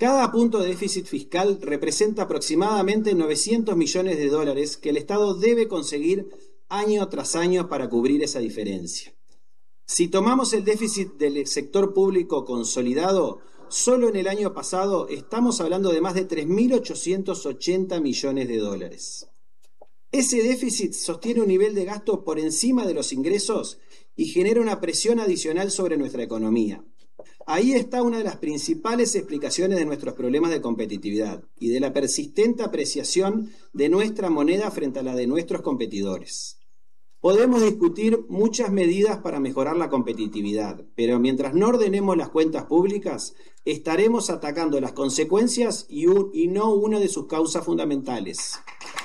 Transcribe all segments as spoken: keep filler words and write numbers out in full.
Cada punto de déficit fiscal representa aproximadamente novecientos millones de dólares que el Estado debe conseguir año tras año para cubrir esa diferencia. Si tomamos el déficit del sector público consolidado, solo en el año pasado estamos hablando de más de tres mil ochocientos ochenta millones de dólares. Ese déficit sostiene un nivel de gasto por encima de los ingresos y genera una presión adicional sobre nuestra economía. Ahí está una de las principales explicaciones de nuestros problemas de competitividad y de la persistente apreciación de nuestra moneda frente a la de nuestros competidores. Podemos discutir muchas medidas para mejorar la competitividad, pero mientras no ordenemos las cuentas públicas, estaremos atacando las consecuencias y, un, y no una de sus causas fundamentales.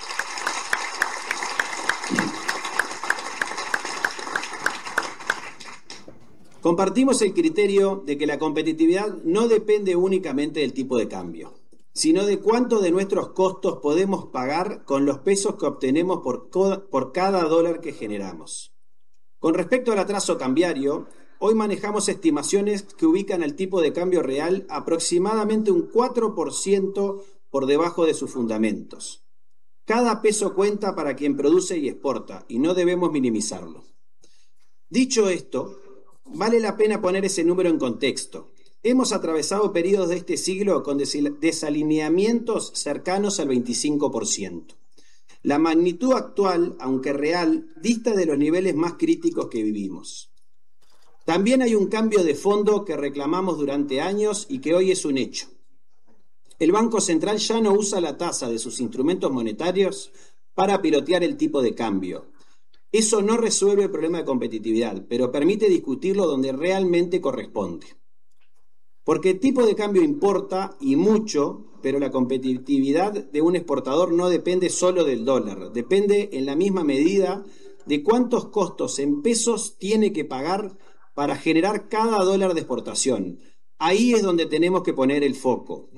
Compartimos el criterio de que la competitividad no depende únicamente del tipo de cambio, sino de cuánto de nuestros costos podemos pagar con los pesos que obtenemos por, por cada dólar que generamos. Con respecto al atraso cambiario, hoy manejamos estimaciones que ubican al tipo de cambio real aproximadamente un cuatro por ciento por debajo de sus fundamentos. Cada peso cuenta para quien produce y exporta, y no debemos minimizarlo. Dicho esto, vale la pena poner ese número en contexto. Hemos atravesado periodos de este siglo con desalineamientos cercanos al veinticinco por ciento. La magnitud actual, aunque real, dista de los niveles más críticos que vivimos. También hay un cambio de fondo que reclamamos durante años y que hoy es un hecho. El Banco Central ya no usa la tasa de sus instrumentos monetarios para pilotear el tipo de cambio. Eso no resuelve el problema de competitividad, pero permite discutirlo donde realmente corresponde. Porque el tipo de cambio importa y mucho, pero la competitividad de un exportador no depende solo del dólar, depende en la misma medida de cuántos costos en pesos tiene que pagar para generar cada dólar de exportación. Ahí es donde tenemos que poner el foco.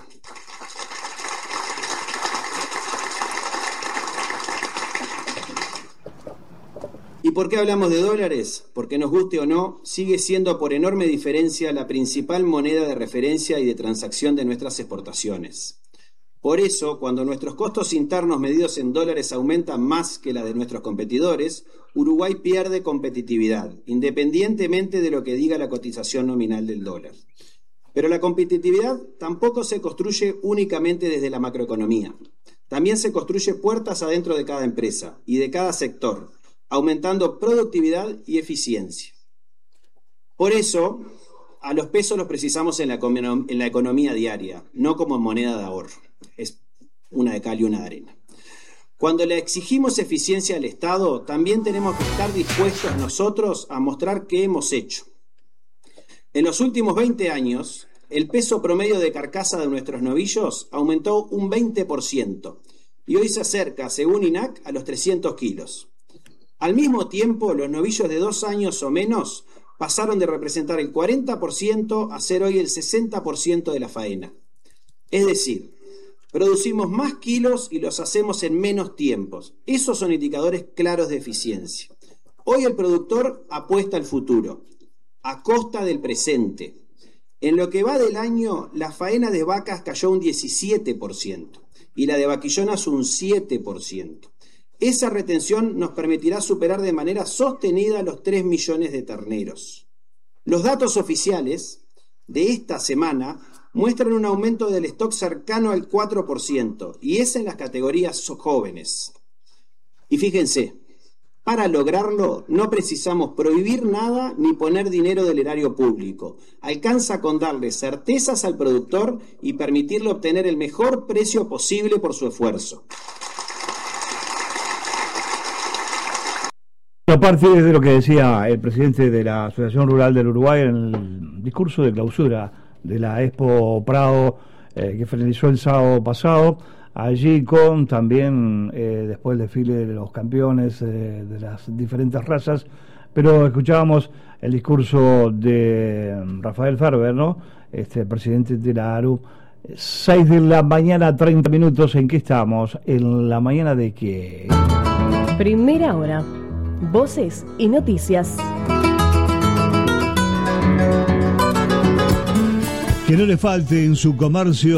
¿Y por qué hablamos de dólares? Porque nos guste o no, sigue siendo por enorme diferencia la principal moneda de referencia y de transacción de nuestras exportaciones. Por eso, cuando nuestros costos internos medidos en dólares aumentan más que la de nuestros competidores, Uruguay pierde competitividad, independientemente de lo que diga la cotización nominal del dólar. Pero la competitividad tampoco se construye únicamente desde la macroeconomía. También se construye puertas adentro de cada empresa y de cada sector, aumentando productividad y eficiencia. Por eso, a los pesos los precisamos en la, en la economía diaria, no como moneda de ahorro. Es una de cal y una de arena. Cuando le exigimos eficiencia al Estado, también tenemos que estar dispuestos nosotros a mostrar qué hemos hecho. En los últimos veinte años, el peso promedio de carcasa de nuestros novillos aumentó un veinte por ciento y hoy se acerca, según I N A C, a los trescientos kilos. Al mismo tiempo, los novillos de dos años o menos pasaron de representar el cuarenta por ciento a ser hoy el sesenta por ciento de la faena. Es decir, producimos más kilos y los hacemos en menos tiempos. Esos son indicadores claros de eficiencia. Hoy el productor apuesta al futuro, a costa del presente. En lo que va del año, la faena de vacas cayó un diecisiete por ciento y la de vaquillonas un siete por ciento. Esa retención nos permitirá superar de manera sostenida los tres millones de terneros. Los datos oficiales de esta semana muestran un aumento del stock cercano al cuatro por ciento, y es en las categorías jóvenes. Y fíjense, para lograrlo no precisamos prohibir nada ni poner dinero del erario público. Alcanza con darle certezas al productor y permitirle obtener el mejor precio posible por su esfuerzo. Aparte de lo que decía el presidente de la Asociación Rural del Uruguay en el discurso de clausura de la Expo Prado eh, que finalizó el sábado pasado, allí con también eh, después el desfile de los campeones eh, de las diferentes razas, pero escuchábamos el discurso de Rafael Ferber, ¿no? Este, el presidente de la A R U. seis de la mañana, treinta minutos. ¿En qué estamos? ¿En la mañana de qué? Primera hora. Voces y noticias. Que no le falte en su comercio